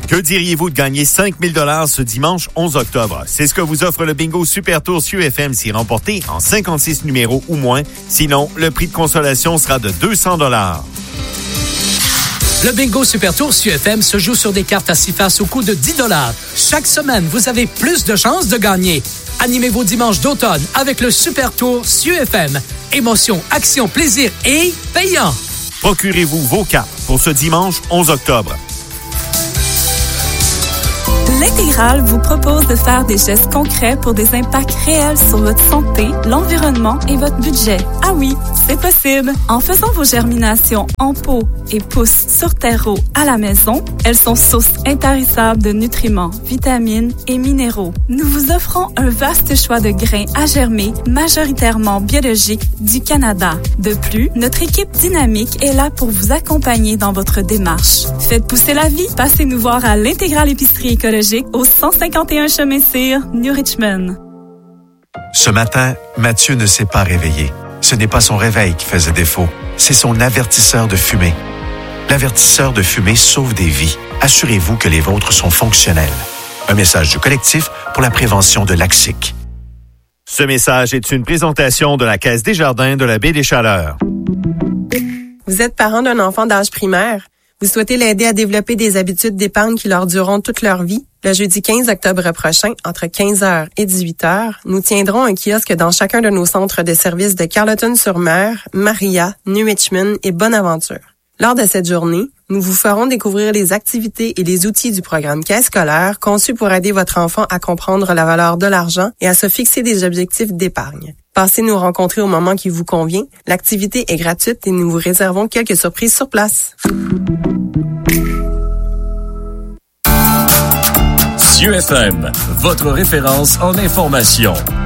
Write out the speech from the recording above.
Que diriez-vous de gagner 5 000 $ ce dimanche 11 octobre? C'est ce que vous offre le bingo Super Tour CUFM si remporté en 56 numéros ou moins. Sinon, le prix de consolation sera de 200 $. Le bingo Super Tour CUFM se joue sur des cartes à 6 faces au coût de 10 $. Chaque semaine, vous avez plus de chances de gagner. Animez vos dimanches d'automne avec le Super Tour CUFM. Émotion, action, plaisir et payant. Procurez-vous vos cartes pour ce dimanche 11 octobre. L'Intégrale vous propose de faire des gestes concrets pour des impacts réels sur votre santé, l'environnement et votre budget. Ah oui, c'est possible! En faisant vos germinations en pot et pousses sur terreau à la maison, elles sont source intarissable de nutriments, vitamines et minéraux. Nous vous offrons un vaste choix de grains à germer, majoritairement biologiques du Canada. De plus, notre équipe dynamique est là pour vous accompagner dans votre démarche. Faites pousser la vie! Passez nous voir à l'Intégrale Épicerie Écologique au 151 chemin Cyr, New Richmond. Ce matin, Mathieu ne s'est pas réveillé. Ce n'est pas son réveil qui faisait défaut, c'est son avertisseur de fumée. L'avertisseur de fumée sauve des vies. Assurez-vous que les vôtres sont fonctionnels. Un message du collectif pour la prévention de l'ACSIC. Ce message est une présentation de la Caisse des Jardins de la Baie des Chaleurs. Vous êtes parent d'un enfant d'âge primaire? Vous souhaitez l'aider à développer des habitudes d'épargne qui leur dureront toute leur vie? Le jeudi 15 octobre prochain, entre 15h et 18h, nous tiendrons un kiosque dans chacun de nos centres de services de Carleton-sur-Mer, Maria, New Richmond et Bonaventure. Lors de cette journée, nous vous ferons découvrir les activités et les outils du programme Caisse scolaire conçu pour aider votre enfant à comprendre la valeur de l'argent et à se fixer des objectifs d'épargne. Passez nous rencontrer au moment qui vous convient. L'activité est gratuite et nous vous réservons quelques surprises sur place. CUFM, votre référence en information.